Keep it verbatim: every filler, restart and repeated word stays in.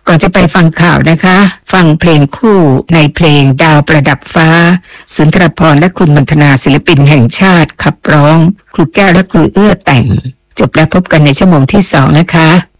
ก่อนจะไปฟังข่าวนะคะฟังเพลงคู่ในเพลงดาวประดับฟ้าสุนทรภรณ์และคุณมนทนาศิลปินแห่งชาติขับร้องครูแก้วและครูเอื้อแต่งจบแล้วพบกันในชั่วโมงที่สองนะคะ